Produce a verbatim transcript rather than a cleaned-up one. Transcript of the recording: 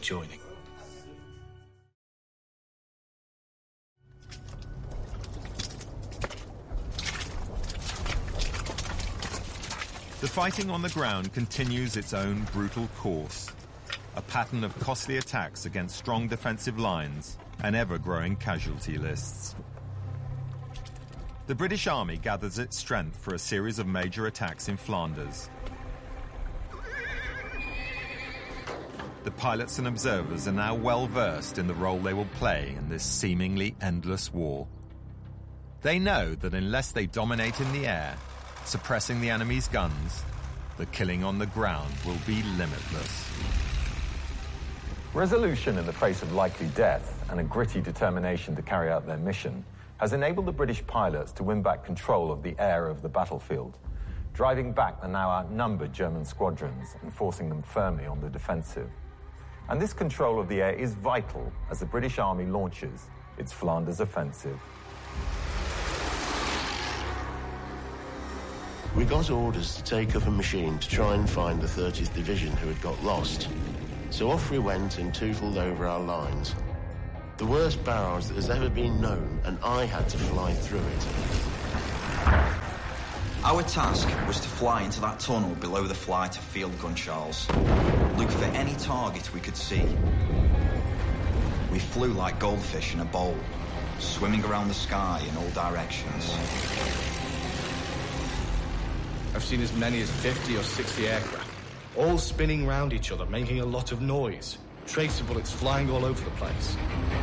joining. The fighting on the ground continues its own brutal course, a pattern of costly attacks against strong defensive lines and ever-growing casualty lists. The British Army gathers its strength for a series of major attacks in Flanders. The pilots and observers are now well versed in the role they will play in this seemingly endless war. They know that unless they dominate in the air, suppressing the enemy's guns, the killing on the ground will be limitless. Resolution in the face of likely death and a gritty determination to carry out their mission has enabled the British pilots to win back control of the air of the battlefield, driving back the now outnumbered German squadrons and forcing them firmly on the defensive. And this control of the air is vital as the British Army launches its Flanders offensive. We got orders to take up a machine to try and find the thirtieth Division who had got lost. So off we went and tootled over our lines. The worst barrage that has ever been known, and I had to fly through it. Our task was to fly into that tunnel below the flight of field gun Charles. Look for any target we could see. We flew like goldfish in a bowl, swimming around the sky in all directions. I've seen as many as fifty or sixty aircraft, all spinning round each other, making a lot of noise. Tracer bullets flying all over the place.